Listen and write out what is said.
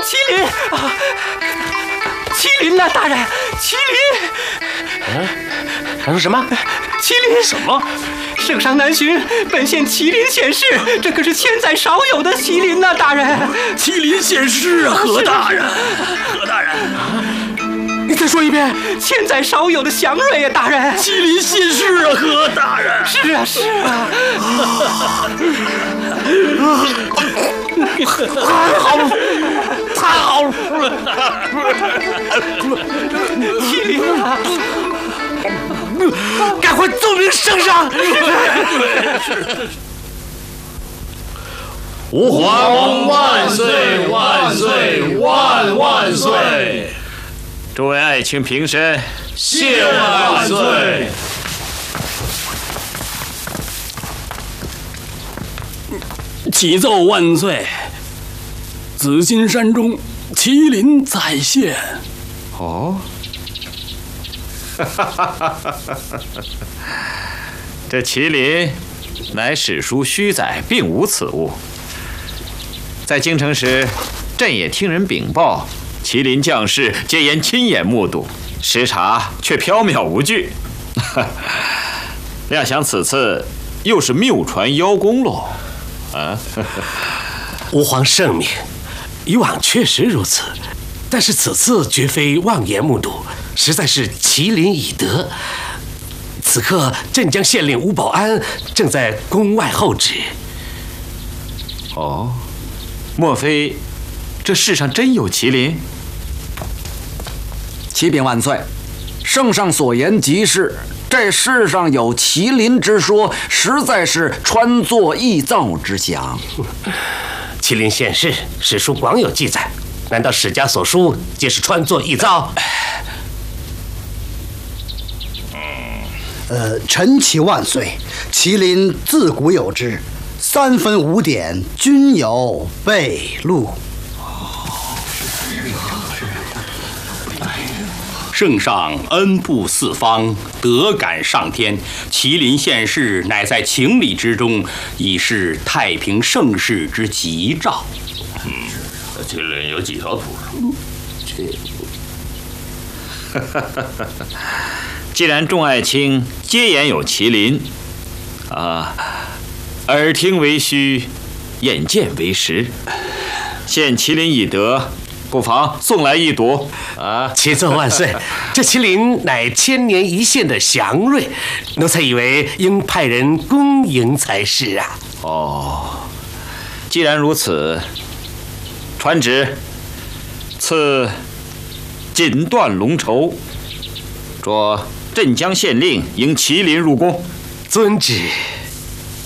麒麟啊！麒麟呐，大人，麒麟！ 他说什么？ 麒麟什么？ 圣上南巡，本县麒麟显世，这可是千载少有的麒麟呐，大人！ 麒麟显世啊，何大人！何大人！你再说一遍！ 千载少有的祥瑞呀，大人！ 麒麟现世啊，何大人！ 是啊，是啊！ 太好了，太好了！ 麒麟啊！ 赶快奏明圣上！ 吾皇万岁万岁万岁！ 诸位爱卿平身， 谢万岁！ 启奏万岁！紫金山中麒麟再现。 哦，这麒麟乃史书虚载，并无此物。在京城时，朕也听人禀报，麒麟将士皆言亲眼目睹，实查却缥缈无据。料想此次又是谬传邀功喽。 吾皇圣明，以往确实如此，但是此次绝非妄言目睹，实在是麒麟已得。此刻镇江县令吴保安正在宫外候旨。 哦，莫非这世上真有麒麟？ 启禀万岁，圣上所言极是。这世上有麒麟之说，实在是传作臆造之想。 麒麟现世，史书广有记载，难道史家所书皆是传作臆造？ 臣启万岁，麒麟自古有之，3分5点均有备录。 圣上恩布四方，德感上天，麒麟现世，乃在情理之中，已是太平盛世之吉兆。 麒麟有几条腿？ 既然众爱卿皆言有麒麟，耳听为虚，眼见为实，现麒麟已得，不妨送来一睹。 启奏万岁，这麒麟乃千年一现的祥瑞，奴才以为应派人恭迎才是啊。 哦，既然如此，传旨，赐锦缎龙绸，着镇江县令迎麒麟入宫。 遵旨。